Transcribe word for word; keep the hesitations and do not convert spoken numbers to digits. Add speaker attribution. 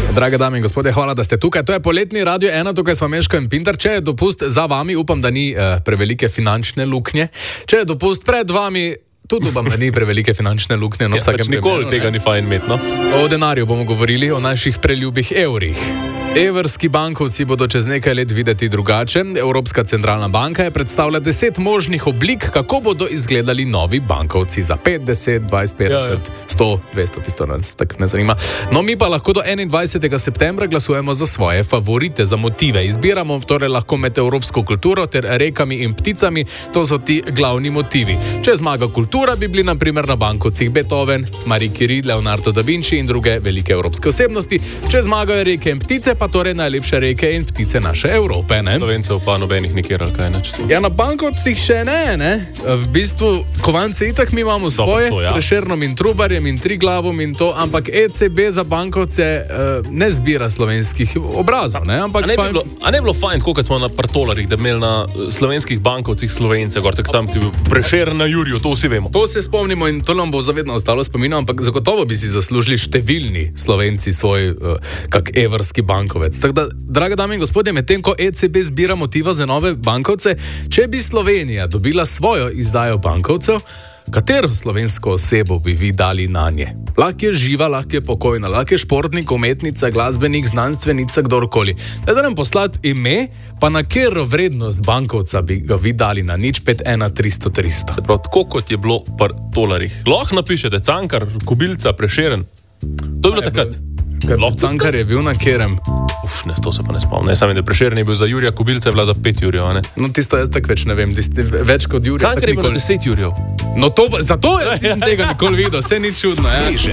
Speaker 1: Drage dame in gospodje, hvala, da ste tukaj. To je poletni Radio ena, tukaj smo Meško in Pintar. Če je dopust za vami, upam, da ni uh, prevelike finančne luknje. Če je dopust pred vami, tudi upam, da ni prevelike finančne luknje. No,
Speaker 2: ja, pač nikoli primeru, tega ne? Ni fajn imeti, no?
Speaker 1: O denarju bomo govorili, o naših preljubih evrih. Evrski bankovci bodo čez nekaj let videti drugače. Evropska centralna banka je predstavila deset možnih oblik, kako bodo izgledali novi bankovci za pet, deset, dvajset, petdeset, ja, ja. sto, dvesto, tisto nas tako ne zanima. No, mi pa lahko do enaindvajsetega septembra glasujemo za svoje favorite, za motive. Izbiramo torej lahko med evropsko kulturo ter rekami in pticami. To so ti glavni motivi. Če zmaga kultura, bi bili na primer na bankovcih Beethoven, Marie Curie, Leonardo da Vinci in druge velike evropske osebnosti. Če zmagajo reke in ptice, pa torej najlepše reke in ptice naše Evrope, ne?
Speaker 2: Slovencev pa nobenih nikjer, ali kaj neč.
Speaker 1: Ja, na bankovcih še ne, ne? V bistvu, kovance itak mi imamo svoje, Dobro, to, ja. S Prešernom in Trubarjem in Triglavom in to, ampak E C B za bankovce uh, ne zbira slovenskih obrazov, ne? Ampak
Speaker 2: a, ne
Speaker 1: pa...
Speaker 2: bi bilo, a ne bilo fajn, tako kot smo na partolarjih, da bi imeli na slovenskih bankovcih Slovence, gor tak tam, ki bi Prešer na Juriju, to vsi vemo.
Speaker 1: To se spomnimo in to nam bo zavedno ostalo spominjamo, ampak zagotovo bi si zaslužili številni Slovenci svoj uh, kak evrski bank. Tako da, drage dame in gospodje, medtem ko E C B zbira motiva za nove bankovce, če bi Slovenija dobila svojo izdajo bankovcev, katero slovensko osebo bi vi dali na nje? Lahko je živa, lahko je pokojna, lahko je športnik, umetnica, glasbenik, znanstvenica, kdorkoli. Da nam poslati ime, pa na katero vrednost bankovca bi ga vi dali na nič pet ena tristo tristo.
Speaker 2: Se pravi, tako kot je bilo par tolarjih. Lahko napišete Cankar, Kubilca, Prešeren. To je bilo takrat.
Speaker 1: Cankar je bil na kerem.
Speaker 2: Uf, ne, to se pa ne spomnim. Ne, sam je, da Prešeren je bil za Jurija, Kubilca je bila za pet Jurijev, ne?
Speaker 1: No, tisto jaz tak več ne vem, tisti več kot Jurija.
Speaker 2: Cankar je bil na deset Jurijev.
Speaker 1: No, to, zato jaz nisem tega nikoli videl, vse ni čudno, ja.